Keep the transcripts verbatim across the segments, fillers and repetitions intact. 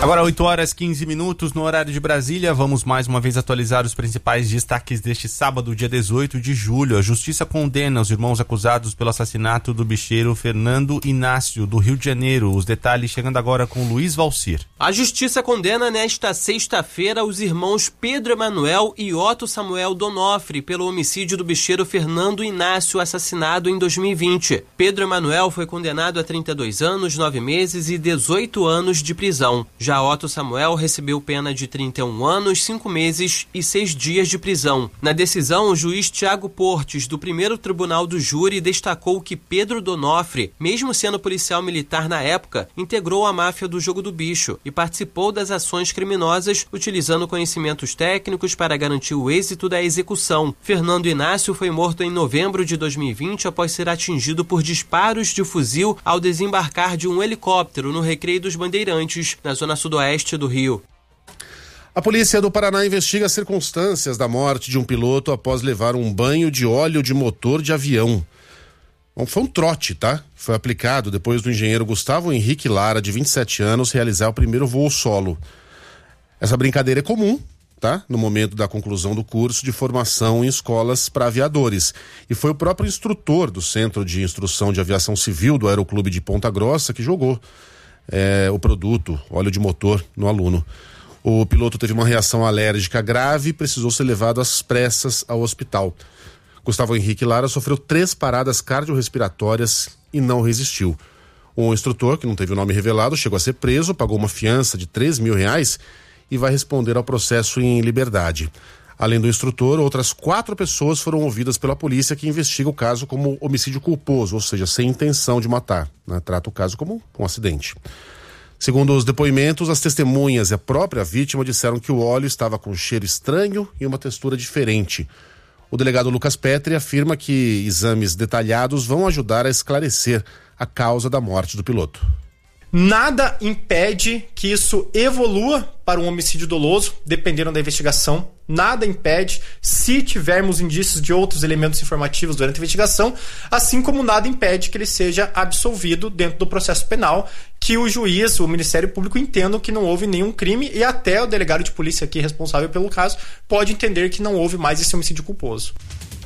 Agora oito horas e quinze minutos no horário de Brasília, vamos mais uma vez atualizar os principais destaques deste sábado, dia dezoito de julho. A Justiça condena os irmãos acusados pelo assassinato do bicheiro Fernando Inácio, do Rio de Janeiro. Os detalhes chegando agora com Luiz Valcir. A Justiça condena nesta sexta-feira os irmãos Pedro Emanuel e Otto Samuel Donofre pelo homicídio do bicheiro Fernando Inácio, assassinado em dois mil e vinte. Pedro Emanuel foi condenado a trinta e dois anos, nove meses e dezoito anos de prisão. Já Otto Samuel recebeu pena de trinta e um anos, cinco meses e seis dias de prisão. Na decisão, o juiz Tiago Portes, do primeiro Tribunal do Júri, destacou que Pedro Donofre, mesmo sendo policial militar na época, integrou a máfia do jogo do bicho e participou das ações criminosas utilizando conhecimentos técnicos para garantir o êxito da execução. Fernando Inácio foi morto em novembro de dois mil e vinte após ser atingido por disparos de fuzil ao desembarcar de um helicóptero no Recreio dos Bandeirantes, na zona sudoeste do Rio. A polícia do Paraná investiga as circunstâncias da morte de um piloto após levar um banho de óleo de motor de avião. Bom, foi um trote, tá? Foi aplicado depois do engenheiro Gustavo Henrique Lara, de vinte e sete anos, realizar o primeiro voo solo. Essa brincadeira é comum, tá? No momento da conclusão do curso de formação em escolas para aviadores. E foi o próprio instrutor do Centro de Instrução de Aviação Civil do Aeroclube de Ponta Grossa que jogou É, o produto, óleo de motor, no aluno. O piloto teve uma reação alérgica grave e precisou ser levado às pressas ao hospital. Gustavo Henrique Lara sofreu três paradas cardiorrespiratórias e não resistiu. O instrutor, que não teve o nome revelado, chegou a ser preso, pagou uma fiança de três mil reais e vai responder ao processo em liberdade. Além do instrutor, outras quatro pessoas foram ouvidas pela polícia, que investiga o caso como homicídio culposo, ou seja, sem intenção de matar, né? Trata o caso como um acidente. Segundo os depoimentos, as testemunhas e a própria vítima disseram que o óleo estava com um cheiro estranho e uma textura diferente. O delegado Lucas Petri afirma que exames detalhados vão ajudar a esclarecer a causa da morte do piloto. Nada impede que isso evolua para um homicídio doloso, dependendo da investigação. Nada impede, se tivermos indícios de outros elementos informativos durante a investigação, assim como nada impede que ele seja absolvido dentro do processo penal, que o juiz, o Ministério Público entendam que não houve nenhum crime e até o delegado de polícia aqui responsável pelo caso pode entender que não houve mais esse homicídio culposo.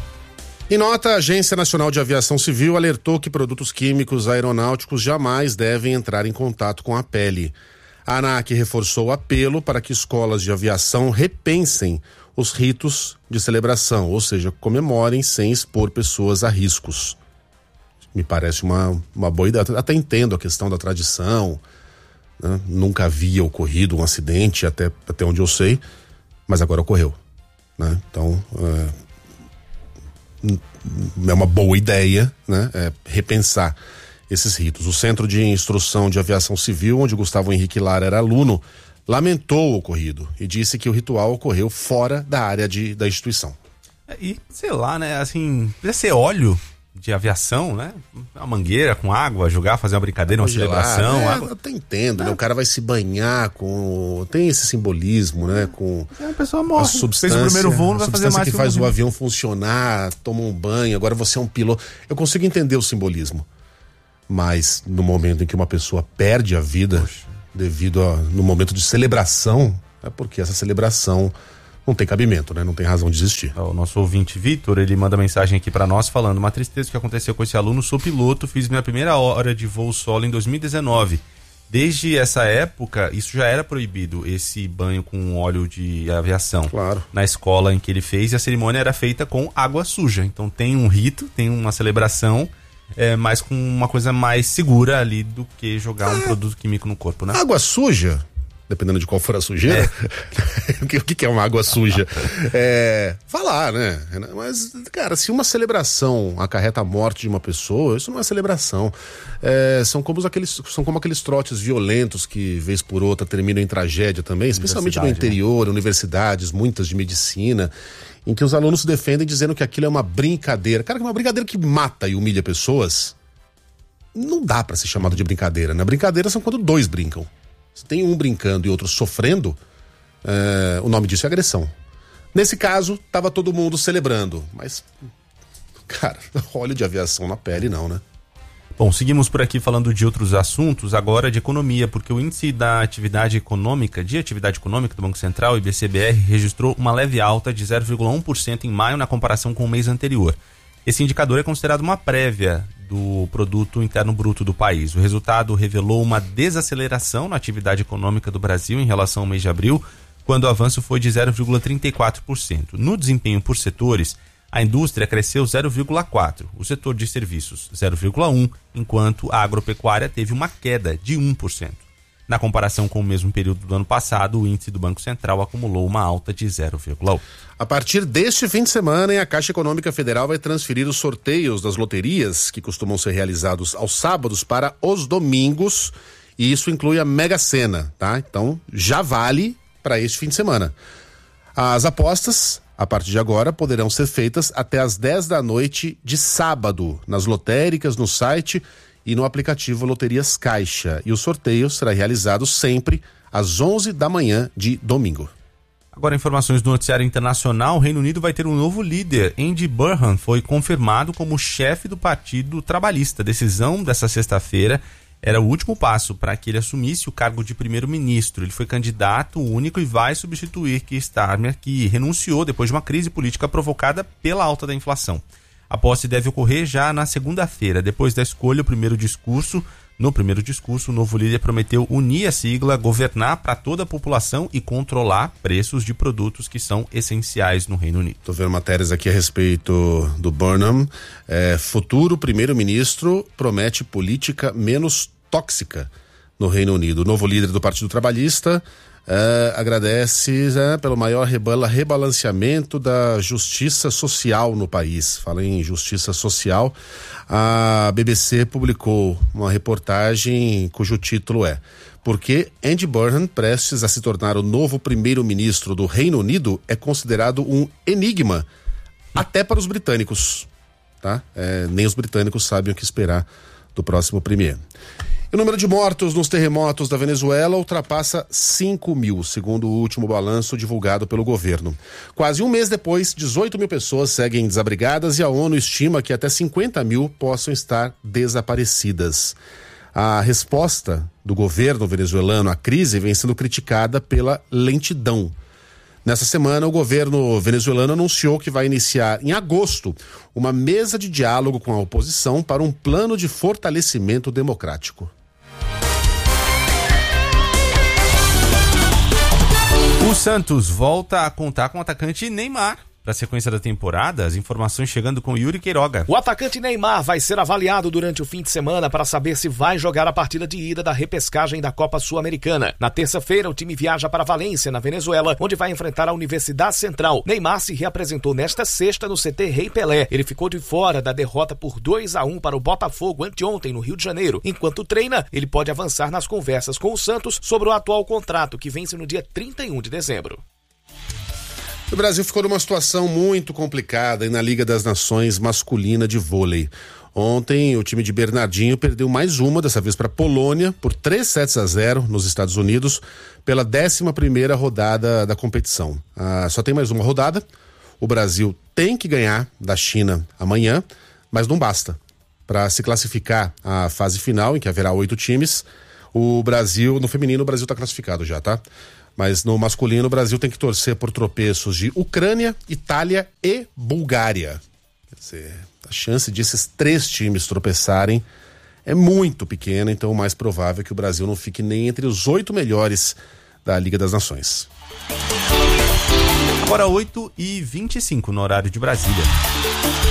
Em nota, a Agência Nacional de Aviação Civil alertou que produtos químicos aeronáuticos jamais devem entrar em contato com a pele. A ANAC reforçou o apelo para que escolas de aviação repensem os ritos de celebração, ou seja, comemorem sem expor pessoas a riscos. Me parece uma, uma boa ideia. Até entendo a questão da tradição, né? Nunca havia ocorrido um acidente, até, até onde eu sei, mas agora ocorreu, né? Então, é... é uma boa ideia, né? É, repensar esses ritos. O Centro de Instrução de Aviação Civil, onde Gustavo Henrique Lara era aluno, lamentou o ocorrido e disse que o ritual ocorreu fora da área de, da instituição. E, sei lá, né, assim, precisa ser óleo de aviação, né? Uma mangueira com água, jogar, fazer uma brincadeira, uma celebração. É, água... Eu até entendo, é. né? O cara vai se banhar com... Tem esse simbolismo, né? Com é, a pessoa morre. A substância, fez o primeiro voo, não vai fazer mais que, que faz um o avião funcionar, toma um banho, agora você é um piloto. Eu consigo entender o simbolismo. Mas no momento em que uma pessoa perde a vida, Poxa. devido a... no momento de celebração, é porque essa celebração... não tem cabimento, né? Não tem razão de existir. O nosso ouvinte Vitor, ele manda mensagem aqui pra nós falando: uma tristeza que aconteceu com esse aluno, sou piloto, fiz minha primeira hora de voo solo em dois mil e dezenove. Desde essa época, isso já era proibido, esse banho com óleo de aviação. Claro. Na escola em que ele fez, e a cerimônia era feita com água suja. Então tem um rito, tem uma celebração, é, mas com uma coisa mais segura ali do que jogar um produto químico no corpo, né? Água suja? Dependendo de qual for a sujeira, é. o que é uma água suja? É, falar, né? Mas, cara, se uma celebração acarreta a morte de uma pessoa, isso não é celebração. É, são, como aqueles, são como aqueles trotes violentos que, vez por outra, terminam em tragédia também, especialmente no interior, né? Universidades, muitas de medicina, em que os alunos se defendem dizendo que aquilo é uma brincadeira. Cara, uma brincadeira que mata e humilha pessoas, não dá pra ser chamado de brincadeira, né? Brincadeira são quando dois brincam. Se tem um brincando e outro sofrendo, é, o nome disso é agressão. Nesse caso, tava todo mundo celebrando, mas, cara, óleo de aviação na pele não, né? Bom, seguimos por aqui falando de outros assuntos, agora de economia, porque o índice da atividade econômica, de atividade econômica do Banco Central, o I B C B R, registrou uma leve alta de zero vírgula um por cento em maio na comparação com o mês anterior. Esse indicador é considerado uma prévia do produto interno bruto do país. O resultado revelou uma desaceleração na atividade econômica do Brasil em relação ao mês de abril, quando o avanço foi de zero vírgula trinta e quatro por cento. No desempenho por setores, a indústria cresceu zero vírgula quatro por cento, o setor de serviços zero vírgula um por cento, enquanto a agropecuária teve uma queda de um por cento. Na comparação com o mesmo período do ano passado, o índice do Banco Central acumulou uma alta de zero vírgula um por cento. A partir deste fim de semana, a Caixa Econômica Federal vai transferir os sorteios das loterias, que costumam ser realizados aos sábados, para os domingos, e isso inclui a Mega Sena, tá? Então, já vale para este fim de semana. As apostas, a partir de agora, poderão ser feitas até às dez da noite de sábado, nas lotéricas, no site e no aplicativo Loterias Caixa. E o sorteio será realizado sempre às onze da manhã de domingo. Agora, informações do noticiário internacional. O Reino Unido vai ter um novo líder. Andy Burnham foi confirmado como chefe do Partido Trabalhista. A decisão dessa sexta-feira era o último passo para que ele assumisse o cargo de primeiro-ministro. Ele foi candidato único e vai substituir Keir Starmer, que renunciou depois de uma crise política provocada pela alta da inflação. A posse deve ocorrer já na segunda-feira. Depois da escolha, o primeiro discurso, no primeiro discurso, o novo líder prometeu unir a sigla, governar para toda a população e controlar preços de produtos que são essenciais no Reino Unido. Estou vendo matérias aqui a respeito do Burnham. É, futuro primeiro-ministro promete política menos tóxica no Reino Unido. O novo líder do Partido Trabalhista é, agradece é, pelo maior rebala, rebalanceamento da justiça social no país. Fala em justiça social. A B B C publicou uma reportagem cujo título é: Por que Andy Burnham, prestes a se tornar o novo primeiro-ministro do Reino Unido, é considerado um enigma até para os britânicos, tá? É, nem os britânicos sabem o que esperar do próximo premier. E o número de mortos nos terremotos da Venezuela ultrapassa cinco mil, segundo o último balanço divulgado pelo governo. Quase um mês depois, dezoito mil pessoas seguem desabrigadas e a ONU estima que até cinquenta mil possam estar desaparecidas. A resposta do governo venezuelano à crise vem sendo criticada pela lentidão. Nessa semana, o governo venezuelano anunciou que vai iniciar em agosto uma mesa de diálogo com a oposição para um plano de fortalecimento democrático. O Santos volta a contar com o atacante Neymar para a sequência da temporada. As informações chegando com Yuri Queiroga. O atacante Neymar vai ser avaliado durante o fim de semana para saber se vai jogar a partida de ida da repescagem da Copa Sul-Americana. Na terça-feira, o time viaja para Valência, na Venezuela, onde vai enfrentar a Universidade Central. Neymar se reapresentou nesta sexta no C T Rei Pelé. Ele ficou de fora da derrota por dois a um para o Botafogo anteontem no Rio de Janeiro. Enquanto treina, ele pode avançar nas conversas com o Santos sobre o atual contrato, que vence no dia trinta e um de dezembro. O Brasil ficou numa situação muito complicada na Liga das Nações masculina de vôlei. Ontem, o time de Bernardinho perdeu mais uma, dessa vez para a Polônia, por três sets a zero nos Estados Unidos, pela décima primeira rodada da competição. Ah, só tem mais uma rodada. O Brasil tem que ganhar da China amanhã, mas não basta. Para se classificar à fase final, em que haverá oito times, o Brasil, no feminino, o Brasil está classificado já, tá? Mas no masculino, o Brasil tem que torcer por tropeços de Ucrânia, Itália e Bulgária. Quer dizer, a chance desses três times tropeçarem é muito pequena, então o mais provável é que o Brasil não fique nem entre os oito melhores da Liga das Nações. Agora oito e vinte e cinco no horário de Brasília.